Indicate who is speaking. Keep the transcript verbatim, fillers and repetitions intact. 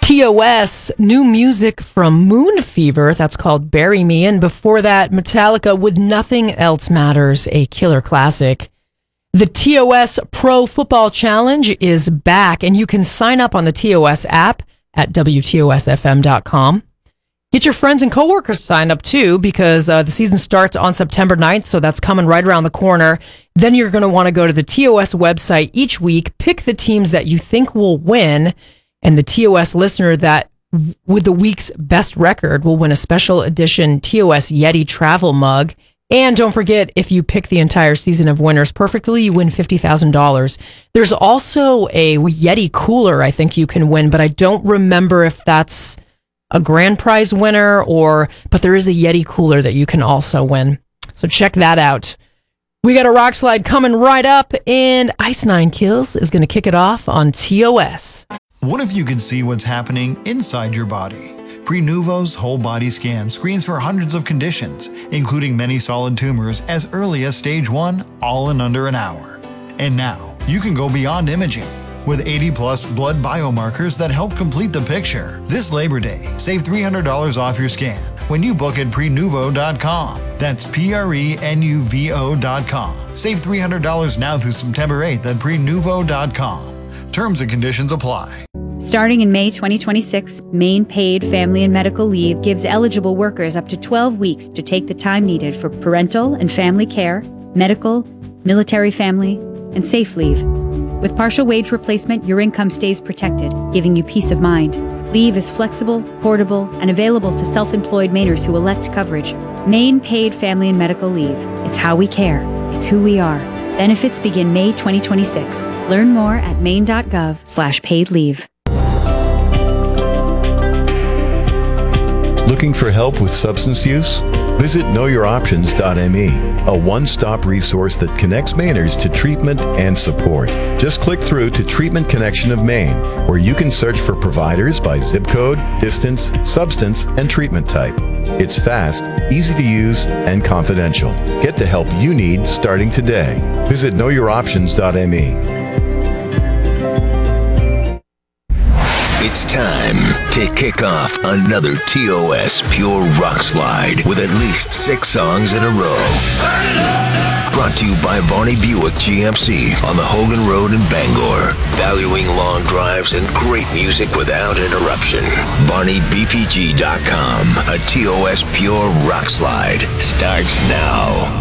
Speaker 1: T O S, new music from Moon Fever, that's called Bury Me. And before that, Metallica with Nothing Else Matters, a killer classic. The T O S Pro Football Challenge is back, and you can sign up on the T O S app at W T O S F M dot com. Get your friends and coworkers to sign up too, because uh, the season starts on September ninth, so that's coming right around the corner. Then you're going to want to go to the T O S website each week, pick the teams that you think will win, and the T O S listener that with the week's best record will win a special edition T O S Yeti travel mug. And don't forget, if you pick the entire season of winners perfectly, you win fifty thousand dollars. There's also a Yeti cooler I think you can win, but I don't remember if that's a grand prize winner or, but there is a Yeti cooler that you can also win. So check that out. We got a rock slide coming right up, and Ice Nine Kills is going to kick it off on T O S.
Speaker 2: What if you could see what's happening inside your body? Prenuvo's whole body scan screens for hundreds of conditions, including many solid tumors as early as stage one, all in under an hour. And now, you can go beyond imaging with eighty plus blood biomarkers that help complete the picture. This Labor Day, save three hundred dollars off your scan when you book at prenuvo dot com. That's P R E N U V O dot com. Save three hundred dollars now through September eighth at prenuvo dot com. Terms and conditions apply.
Speaker 3: Starting in May twenty twenty-six, Maine Paid Family and Medical Leave gives eligible workers up to twelve weeks to take the time needed for parental and family care, medical, military family, and safe leave. With partial wage replacement, your income stays protected, giving you peace of mind. Leave is flexible, portable, and available to self-employed Mainers who elect coverage. Maine Paid Family and Medical Leave. It's how we care. It's who we are. Benefits begin May twenty twenty-six. Learn more at maine.gov slash paid leave.
Speaker 4: Looking for help with substance use? Visit know your options dot m e, a one-stop resource that connects Mainers to treatment and support. Just click through to Treatment Connection of Maine, where you can search for providers by zip code, distance, substance, and treatment type. It's fast, easy to use, and confidential. Get the help you need starting today. Visit know your options dot m e.
Speaker 5: It's time to kick off another T O S Pure Rock Slide with at least six songs in a row. Brought to you by Varney Buick G M C on the Hogan Road in Bangor. Valuing long drives and great music without interruption. Varney B P G dot com. A T O S Pure Rock Slide starts now.